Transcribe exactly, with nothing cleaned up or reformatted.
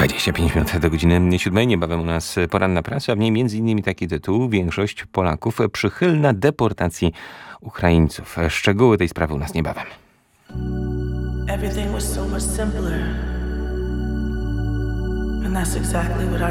dwadzieścia pięć minut do godziny siódmej. Niebawem u nas poranna prasa, a w niej między innymi taki tytuł: większość Polaków przychylna deportacji Ukraińców. Szczegóły tej sprawy u nas niebawem. Everything was so much simpler. And that's exactly what